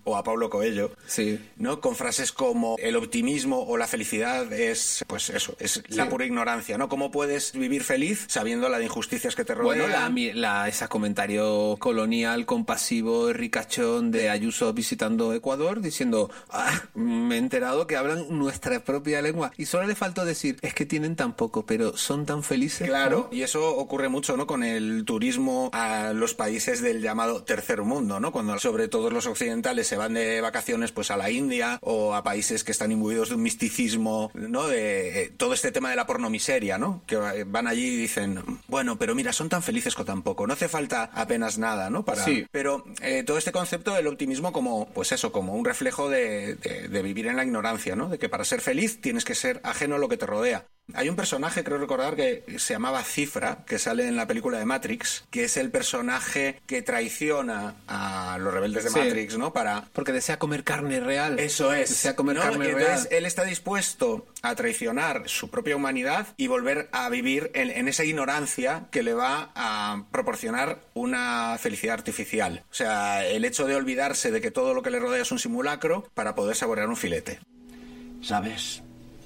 o a Paulo Coelho, Sí. ¿no? Con frases como el optimismo o la felicidad es, pues eso, es la pura ignorancia, ¿no? ¿Cómo puedes vivir feliz sabiendo la de injusticias que te rodean? Bueno, ese comentario colonial, compasivo, ricachón de Ayuso visitando Ecuador, diciendo, me he enterado que hablan nuestra propia lengua. Y solo le faltó decir, es que tienen tan poco, pero son tan felices. Claro, ¿no? y eso ocurre mucho, ¿no? Con el turismo a los países del llamado tercer mundo, ¿no? Cuando sobre todo los occidentales se van de vacaciones pues a la India o a países que están imbuidos de un misticismo, ¿no? De todo este tema de la pornomiseria, ¿no? Que van allí y dicen, bueno, pero mira, son tan felices con tan poco, no hace falta apenas nada, ¿no? Sí. Pero todo este concepto del optimismo como, pues eso, como un reflejo de vivir en la ignorancia, ¿no? De que para ser feliz tienes que ser ajeno a lo que te rodea. Hay un personaje, creo recordar, que se llamaba Cifra, que sale en la película de Matrix, que es el personaje que traiciona a los rebeldes de Matrix, ¿no? Porque desea comer carne real. Eso es. Desea comer ¿no? carne y entonces real. él está dispuesto a traicionar su propia humanidad y volver a vivir en esa ignorancia que le va a proporcionar una felicidad artificial. O sea, el hecho de olvidarse de que todo lo que le rodea es un simulacro para poder saborear un filete. ¿Sabes?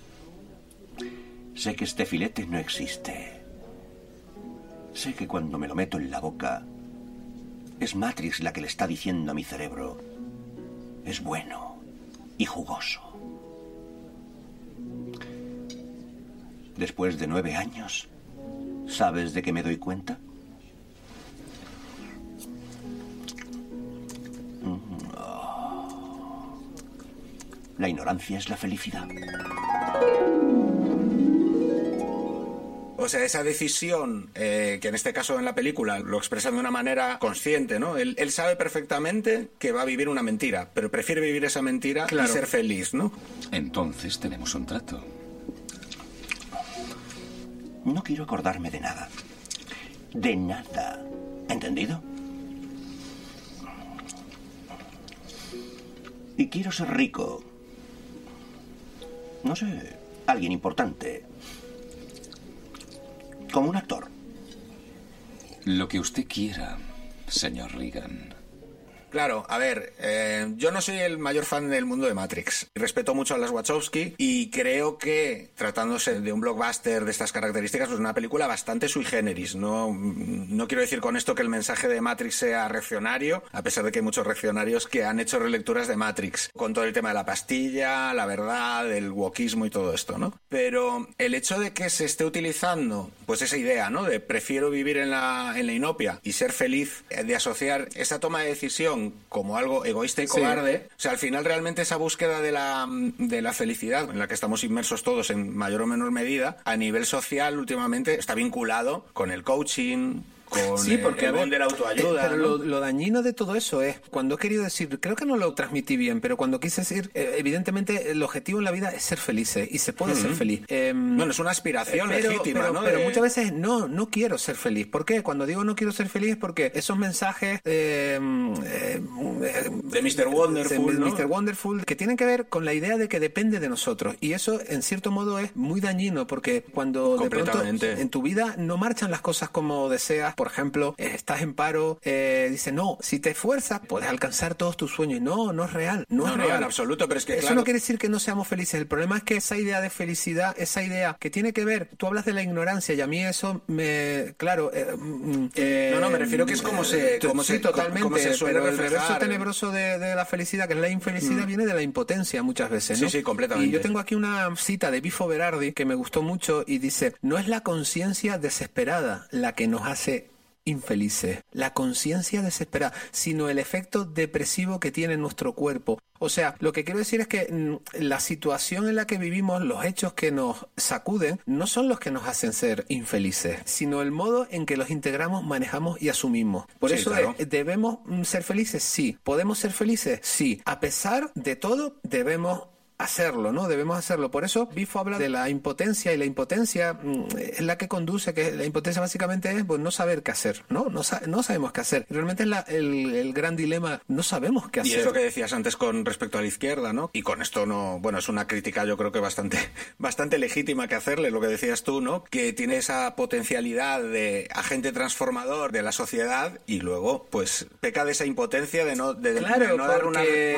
Sé que este filete no existe. Sé que cuando me lo meto en la boca, es Matrix la que le está diciendo a mi cerebro, es bueno y jugoso. Después de 9 años, ¿sabes de qué me doy cuenta? La ignorancia es la felicidad. O sea, esa decisión, que en este caso en la película lo expresan de una manera consciente, ¿no? Él sabe perfectamente que va a vivir una mentira, pero prefiere vivir esa mentira y ser feliz, ¿no? Entonces tenemos un trato. No quiero acordarme de nada. De nada. ¿Entendido? Y quiero ser rico. No sé, alguien importante. Como un actor. Lo que usted quiera, señor Reagan. Claro, a ver, yo no soy el mayor fan del mundo de Matrix. Respeto mucho a las Wachowski y creo que, tratándose de un blockbuster de estas características, pues es una película bastante sui generis. No quiero decir con esto que el mensaje de Matrix sea reaccionario, a pesar de que hay muchos reaccionarios que han hecho relecturas de Matrix, con todo el tema de la pastilla, la verdad, el wokismo y todo esto, ¿no? Pero el hecho de que se esté utilizando, pues esa idea, ¿no? De prefiero vivir en la inopia y ser feliz, de asociar esa toma de decisión como algo egoísta y cobarde, o sea, al final realmente esa búsqueda de la felicidad en la que estamos inmersos todos en mayor o menor medida, a nivel social últimamente está vinculado con el coaching, con porque el boom de la autoayuda. Pero ¿no? lo dañino de todo eso es, cuando he querido decir, creo que no lo transmití bien, pero cuando quise decir, evidentemente el objetivo en la vida es ser felices y se puede ser feliz. Bueno, es una aspiración legítima, ¿no? Pero muchas veces no quiero ser feliz. ¿Por qué? Cuando digo no quiero ser feliz es porque esos mensajes de Mr. Wonderful, ¿no? Mr. Wonderful, que tienen que ver con la idea de que depende de nosotros. Y eso, en cierto modo, es muy dañino porque cuando de pronto en tu vida no marchan las cosas como deseas, por ejemplo, estás en paro, dice, no, si te esfuerzas puedes alcanzar todos tus sueños. No es real. No es real en absoluto, pero es que eso no quiere decir que no seamos felices. El problema es que esa idea de felicidad, esa idea que tiene que ver, tú hablas de la ignorancia y a mí eso me, claro, me refiero que es como se totalmente, como se suele pero reflejar. El reverso tenebroso de la felicidad, que es la infelicidad, viene de la impotencia muchas veces, ¿no? Sí, completamente. Y yo tengo aquí una cita de Bifo Berardi que me gustó mucho y dice, no es la conciencia desesperada la que nos hace infelices, la conciencia desesperada, sino el efecto depresivo que tiene nuestro cuerpo. O sea, lo que quiero decir es que la situación en la que vivimos, los hechos que nos sacuden, no son los que nos hacen ser infelices, sino el modo en que los integramos, manejamos y asumimos. Por eso claro. ¿Debemos ser felices? Sí. ¿Podemos ser felices? Sí. A pesar de todo, debemos hacerlo, ¿no? Debemos hacerlo. Por eso Bifo habla de la impotencia, y la impotencia es la que conduce, que la impotencia básicamente es pues, no saber qué hacer, ¿no? No sabemos qué hacer. Realmente es el gran dilema, no sabemos qué hacer. Y es lo que decías antes con respecto a la izquierda, ¿no? Y con esto no, bueno, es una crítica yo creo que bastante legítima que hacerle, lo que decías tú, ¿no? Que tiene esa potencialidad de agente transformador de la sociedad y luego, pues, peca de esa impotencia de no dar una